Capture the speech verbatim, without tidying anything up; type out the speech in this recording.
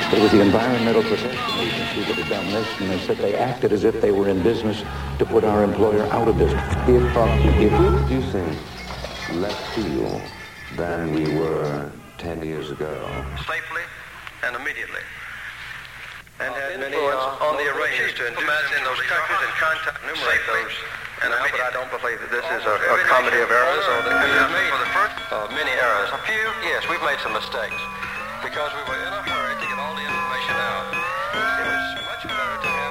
It was the Environmental Protection Agency that had done this, and they said they acted as if they were in business to put our employer out of business. If, uh, if we're producing less steel than we were ten years ago, safely and immediately, and had many uh, on the arrangements to induce in those countries and contact numerate those. And I, but I don't believe that this is a, a comedy of errors, or that we have made uh, many errors. A few, yes, we've made some mistakes because we were in a hurry to get all the information out. It was much better to have